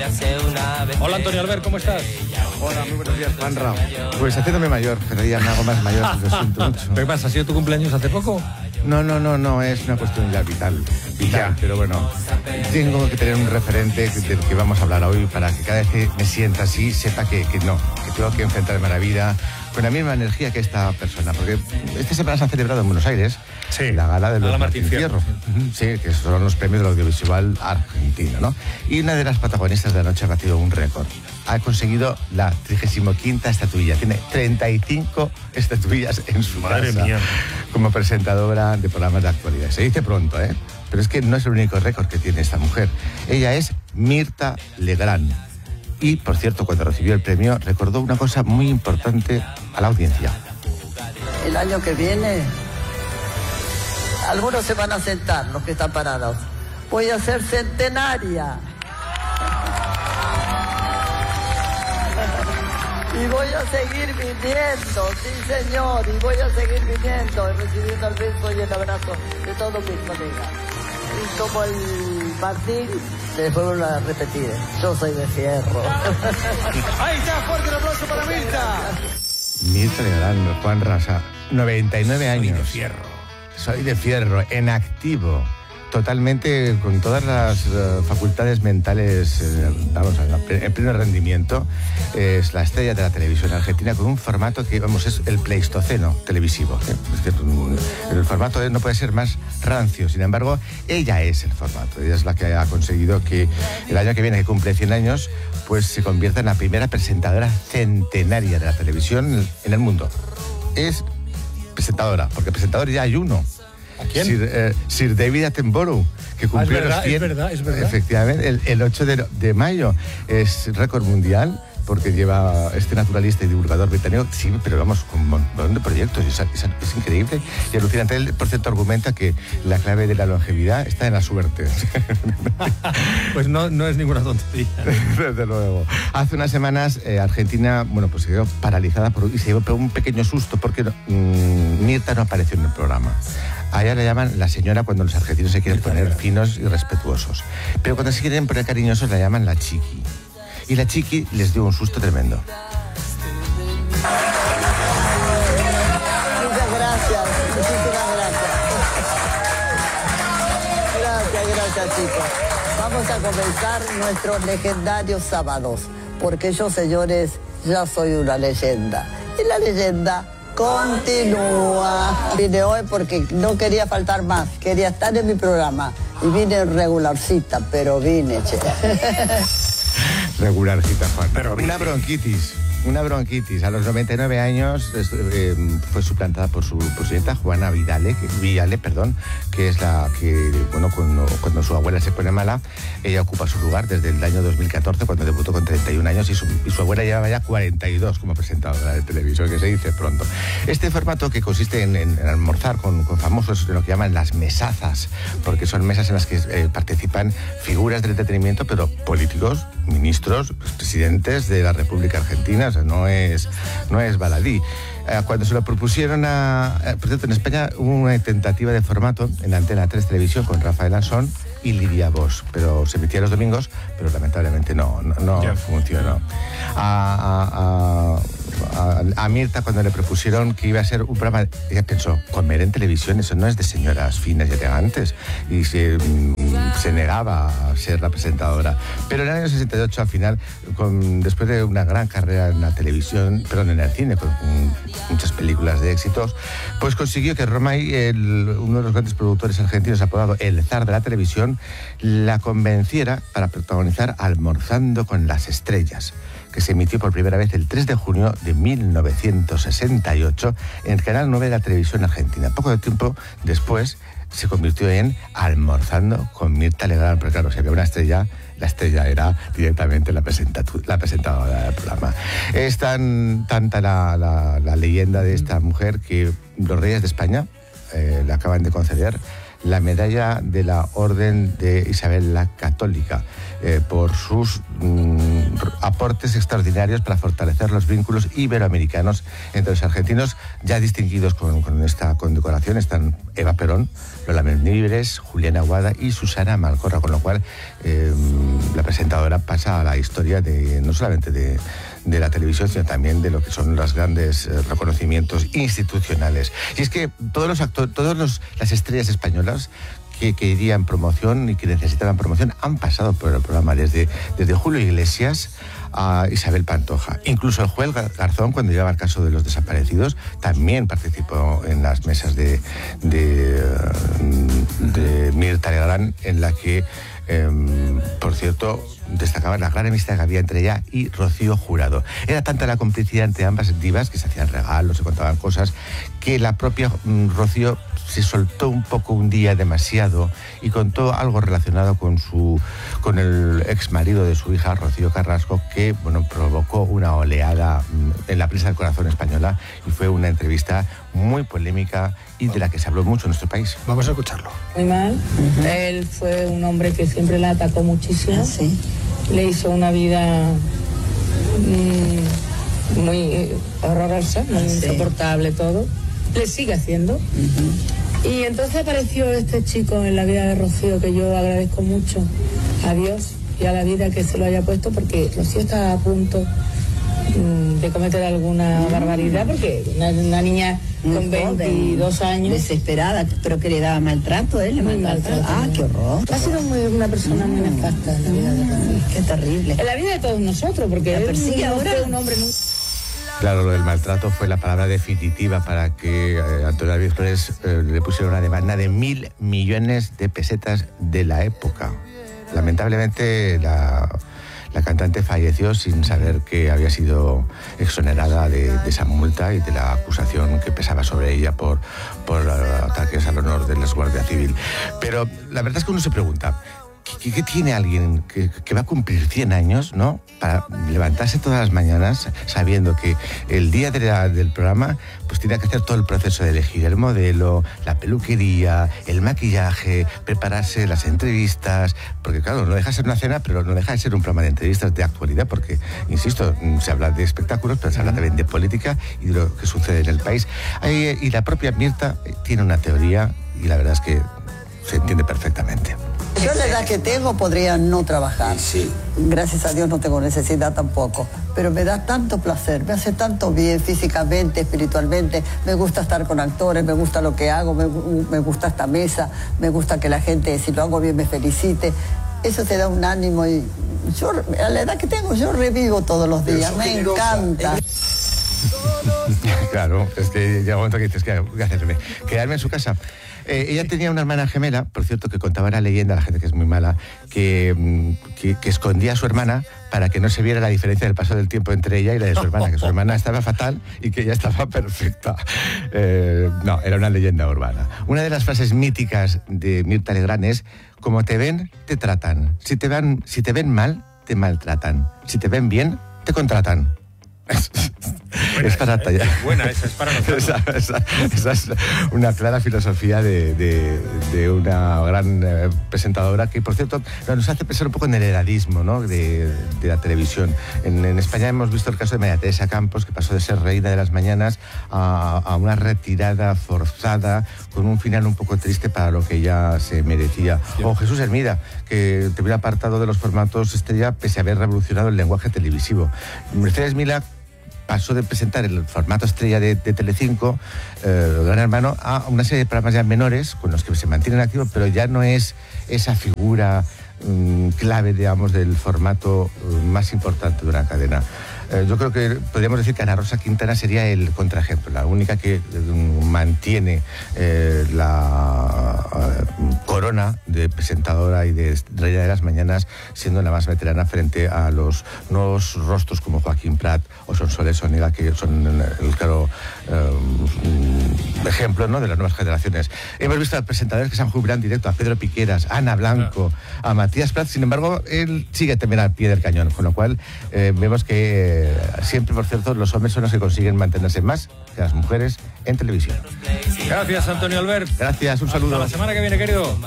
Hola Antonio Albert, ¿cómo estás? Hola, muy buenos días, Juanra. Pues haciéndome mayor, pero ya me hago más mayor, lo siento mucho. ¿Qué pasa? ¿Ha sido tu cumpleaños hace poco? No, es una cuestión ya vital, pero bueno, tengo que tener un referente del que vamos a hablar hoy para que cada vez que me sienta así, sepa que tengo que enfrentarme a la vida con la misma energía que esta persona, porque esta semana se ha celebrado en Buenos Aires la gala de los Martín Fierro, sí, que son los premios del audiovisual argentino, ¿no? Y una de las protagonistas de la noche ha batido un récord. Ha conseguido la 35ª estatuilla. Tiene 35 estatuillas en su casa. Madre mía. Como presentadora de programas de actualidad. Se dice pronto, ¿eh? Pero es que no es el único récord que tiene esta mujer. Ella es Mirta Legrand. Y, por cierto, cuando recibió el premio, recordó una cosa muy importante a la audiencia. El año que viene, algunos se van a sentar, los que están parados. Voy a ser centenaria. Y voy a seguir viniendo, sí señor, y voy a seguir viniendo, recibiendo el beso y el abrazo de todos mis colegas. Y como el Martín, les vuelvo a repetir, yo soy de fierro. Ahí está, fuerte el aplauso para Mirta. Mirta Legrand, Juan Rasa, 99 años. Soy de fierro. Soy de fierro, en activo. Totalmente, con todas las facultades mentales, en pleno rendimiento. Es la estrella de la televisión argentina con un formato que, es el pleistoceno televisivo. Es que el formato no puede ser más rancio. Sin embargo, ella es el formato. Ella es la que ha conseguido que el año que viene, que cumple 100 años, pues se convierta en la primera presentadora centenaria de la televisión en el mundo. Es presentadora, porque presentador ya hay uno. ¿A quién? Sir David Attenborough, que cumplió los 100. Es verdad. Efectivamente, el 8 de mayo es récord mundial, porque lleva este naturalista y divulgador británico, sí, pero con un montón de proyectos, es increíble y alucinante. Él, por cierto, argumenta que la clave de la longevidad está en la suerte. Pues no es ninguna tontería. Desde luego. Hace unas semanas Argentina, pues se quedó paralizada y se llevó un pequeño susto porque Mirta no apareció en el programa. A ella le llaman la señora cuando los argentinos se quieren poner finos y respetuosos. Pero cuando se quieren poner cariñosos la llaman la chiqui. Y la chiqui les dio un susto tremendo. Muchas gracias, muchísimas gracias. Gracias chicos. Vamos a comenzar nuestros legendarios sábados, porque yo, señores, ya soy una leyenda. Y la leyenda continúa. Vine hoy porque no quería faltar más, quería estar en mi programa. Y vine regularcita, pero vine, che. Regularcita, Juan. Pero una bronquitis. A los 99 años fue suplantada por su presidenta, Juana Viale, que es la que, cuando su abuela se pone mala, ella ocupa su lugar desde el año 2014, cuando debutó con 31 años, y su abuela llevaba ya 42 como presentadora de televisión, que se dice pronto. Este formato, que consiste en almorzar con famosos, lo que llaman las mesazas, porque son mesas en las que participan figuras del entretenimiento, pero políticos, ministros, presidentes de la República Argentina. O sea, no es baladí. Cuando se lo propusieron por cierto, en España hubo una tentativa de formato en la Antena 3 Televisión con Rafael Ansón y Lidia Bosch, pero se emitía los domingos, pero lamentablemente no funcionó. A Mirta, cuando le propusieron que iba a ser un programa, ella pensó, comer en televisión, eso no es de señoras finas y elegantes, y se negaba a ser la presentadora. Pero en el año 68, al final, después de una gran carrera en la televisión, en el cine, con muchas películas de éxitos, pues consiguió que Romay, uno de los grandes productores argentinos apodado el zar de la televisión, la convenciera para protagonizar Almorzando con las estrellas, que se emitió por primera vez el 3 de junio de 1968 en el Canal 9 de la televisión argentina. Poco tiempo después se convirtió en Almorzando con Mirta Legrand, pero claro, si había una estrella, la estrella era directamente la presentadora del programa. Es tanta la leyenda de esta mujer que los reyes de España le acaban de conceder la medalla de la Orden de Isabel la Católica, por sus aportes extraordinarios para fortalecer los vínculos iberoamericanos entre los argentinos. Ya distinguidos con esta condecoración están Eva Perón, Lola Membrives, Juliana Aguada y Susana Malcorra, con lo cual la presentadora pasa a la historia no solamente de la televisión, sino también de lo que son los grandes reconocimientos institucionales. Y es que todas las estrellas españolas que irían promoción y que necesitaban promoción han pasado por el programa, desde Julio Iglesias a Isabel Pantoja. Incluso el juez Garzón, cuando llegaba el caso de los desaparecidos, también participó en las mesas de Mirtha Legrand, en la que, por cierto, destacaba la gran amistad que había entre ella y Rocío Jurado. Era tanta la complicidad entre ambas divas, que se hacían regalos, se contaban cosas, que la propia Rocío se soltó un poco un día demasiado y contó algo relacionado con el ex marido de su hija, Rocío Carrasco, que provocó una oleada en la prensa del corazón española, y fue una entrevista muy polémica y de la que se habló mucho en nuestro país. Vamos a escucharlo. Muy mal. Él fue un hombre que siempre la atacó muchísimo. Sí. Le hizo una vida muy horrorosa, muy insoportable todo. Le sigue haciendo. Y entonces apareció este chico en la vida de Rocío, que yo agradezco mucho a Dios y a la vida que se lo haya puesto, porque Rocío estaba a punto de cometer alguna barbaridad, porque una niña con 22 años... Desesperada, pero que le daba maltrato, ¿eh? Muy maltrato. Ah, qué horror. Ha sido una persona muy nefasta en la vida de Rocío. Qué terrible. En la vida de todos nosotros, porque ¿La él persigue ahora? fue un hombre muy... Claro, lo del maltrato fue la palabra definitiva para que Antonio David Flores le pusiera una demanda de 1.000 millones de pesetas de la época. Lamentablemente la cantante falleció sin saber que había sido exonerada de esa multa y de la acusación que pesaba sobre ella por ataques al honor de la Guardia Civil. Pero la verdad es que uno se pregunta, ¿qué tiene alguien que va a cumplir 100 años, ¿no?, para levantarse todas las mañanas sabiendo que el día del programa pues tiene que hacer todo el proceso de elegir el modelo, la peluquería, el maquillaje, prepararse las entrevistas? Porque claro, no deja de ser una cena, pero no deja de ser un programa de entrevistas de actualidad, porque, insisto, se habla de espectáculos, pero se habla también de política y de lo que sucede en el país. Y la propia Mirtha tiene una teoría, y la verdad es que se entiende perfectamente. Yo la edad que tengo podría no trabajar. Sí. Gracias a Dios no tengo necesidad tampoco. Pero me da tanto placer, me hace tanto bien físicamente, espiritualmente. Me gusta estar con actores, me gusta lo que hago, me gusta esta mesa, me gusta que la gente, si lo hago bien, me felicite. Eso te da un ánimo y yo, a la edad que tengo, yo revivo todos los días. Me encanta. Claro, es que llega un momento que dices, ¿qué hacerme? Quedarme en su casa. Ella tenía una hermana gemela, por cierto, que contaba la leyenda, la gente que es muy mala, que escondía a su hermana para que no se viera la diferencia del paso del tiempo entre ella y la de su hermana, que su hermana estaba fatal y que ella estaba perfecta. No, era una leyenda urbana. Una de las frases míticas de Mirtha Legrand es: como te ven, te tratan. Si te ven mal, te maltratan. Si te ven bien, te contratan. Es para tallar. Es buena, esa es para nosotros. Esa es una clara filosofía de una gran presentadora que, por cierto, nos hace pensar un poco en el edadismo, ¿no?, de la televisión. En España hemos visto el caso de María Teresa Campos, que pasó de ser reina de las mañanas a una retirada forzada, con un final un poco triste para lo que ella se merecía. O Jesús Hermida, que terminó apartado de los formatos estrella pese a haber revolucionado el lenguaje televisivo. Mercedes Milá pasó de presentar el formato estrella de Telecinco, Gran Hermano, a una serie de programas ya menores con los que se mantienen activos, pero ya no es esa figura clave, digamos, del formato más importante de una cadena. Yo creo que podríamos decir que Ana Rosa Quintana sería el contraejemplo, la única que mantiene la corona de presentadora y de reina de las mañanas, siendo la más veterana frente a los nuevos rostros como Joaquín Prat o Sonsoles Onega, que son el claro ejemplo, ¿no?, de las nuevas generaciones. Hemos visto a presentadores que se han jubilado en directo, a Pedro Piqueras, a Ana Blanco, a Matías Prat. Sin embargo, él sigue también al pie del cañón, con lo cual vemos que siempre, por cierto, los hombres son los que consiguen mantenerse más que las mujeres en televisión. Gracias, Antonio Albert. Gracias, un saludo. Hasta la semana que viene, querido.